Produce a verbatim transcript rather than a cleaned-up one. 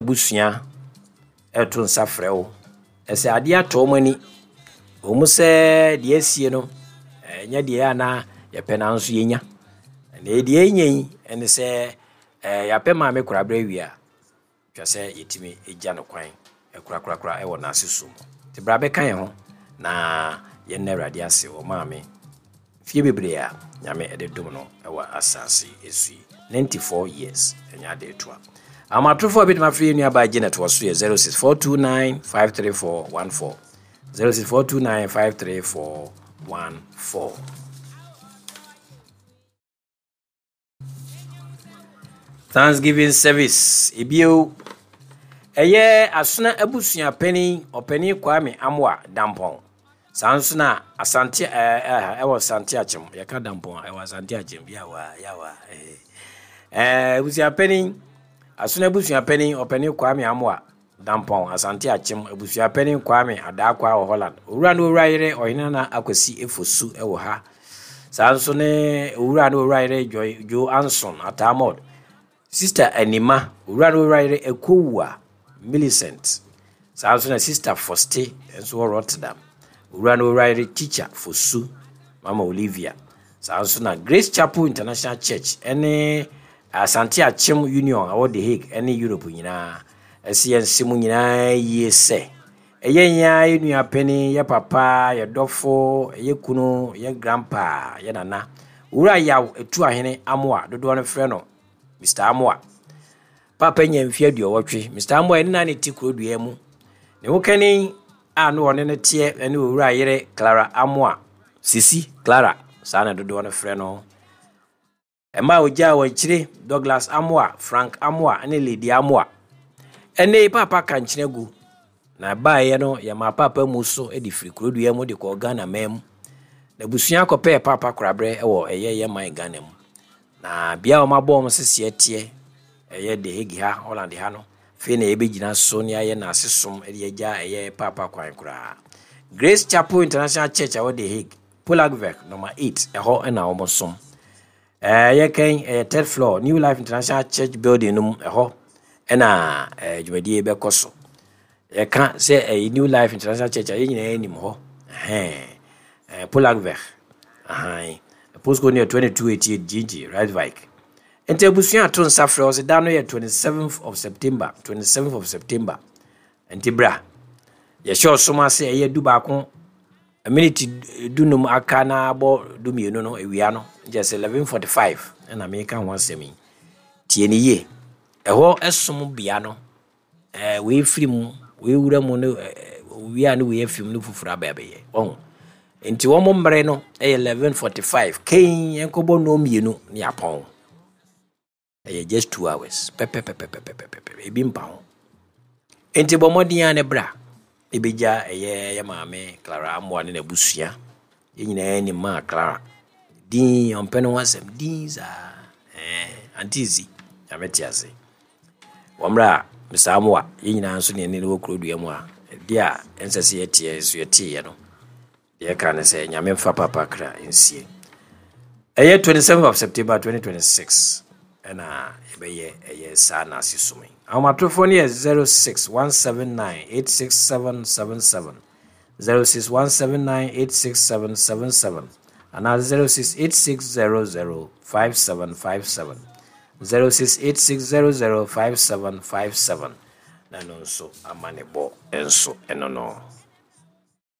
busua eto nsa frɛwo ese ade ato mani omu se de asie no enya de ana ye pena nso yenya na de enyen ene se ya pe ma me kura bra wia twa se yetimi egya no kwan ekura kura kura e wona aseso ti bra be kan ho na ye na awrade ase o ma me fie bebre a nyame ede dum no e wa asase esu ninety-four years enya de toa amatofo bit ma free nua ba Janet wo so ye zero six four two nine five three four one four zero six four two nine five three four one four. Thanksgiving service ebio eye asuna abusua pani opani Kwame Amwa Dampon sansuna asante eh eh asante achim yaka Dampon e asante achim bia wa yawa eh eh abusua pani asuna abusua pani opani Kwame Amwa Dampon asante achim abusua pani Kwame Adakwa o Holland owura no owura yire ohina na akwasi efosu e wo ha sansune owura no owura yire Jo Anson Atamod Sister Anima owura no owura yire Ekowa Millicent sansune Sister Foste enso Rotterdam owura no owura yire Teacher Fosu Mama Olivia sansune Grace Chapel International Church ene Asante Achim Union awo The Hague ene Europe nyina ese ensimu nyina yese eyenya enua pani ya papa ya dofo ye kunu ye grandpa ye nana owura yaw etu ahene Amwa dodo no frɛ no Mister Amwa papa nya mfia duowotwe Mister Amwa ene na ne tikro dua mu ne wokani a no one ne tie ene owura yere Clara Amwa Sisi Clara sana dodo no frɛ no ema oja wanchire Douglas Amwa Frank Amwa ene Lady Amwa ene papa kanchiregu na baaye no ya ma papa muso edi free krodua mu de ko Ghana mem na busua kope papa krabre ewo eye ye man Ghana mu na bia o mabom sese tie eye de hegi ha Holland ha no fe na ebegina so ne aye na asesom ede agya eye papa kwan kra Grace Chapel International Church awo de Hague Polagwerk number eight eho na omosom eh ye kan eh, third floor New Life International Church building num eho ena eh jumadi ebe koso ye kan say a New Life International Church ayi nyina enim ho eh eh Polagwerk ahai postcode near twenty-two eighty-eight G G right bike ente busuan aton safre o se da no ye twenty-seventh of September twenty-seventh of September ente bra ye show soma say ye du ba ko a minute dunum aka na abo du mienu no ewia no just eleven forty-five na me kan wan semi tie ni ye eho esom bia no eh we film we wura mu no we anu we film no fufura ba be oh enti wo mmre no eleven forty-five ken enkobo no mienu ni apon eh just two hours pepe pepe pepe pepe ebi mpa ho enti bo modin ane bra ebeja eye ya maame Clara Amwa ne busua yenyina ni ma Clara din ompeno wasem din za eh antizi ametiase wamra Mister Amwa yenyina nso ne ne wo krodua mu a dia ensese yetie so yetie no de kan se nyame mfa papa kra ensie eye twenty-seventh of September twenty twenty-six ena ebeye eye sana sisumi amatofo ne zero six one seven nine eight six seven seven seven zero six one seven nine eight six seven seven seven and zero six eight six zero zero five seven five seven zero six eight six zero zero five seven five seven na no so amanebo enso eno no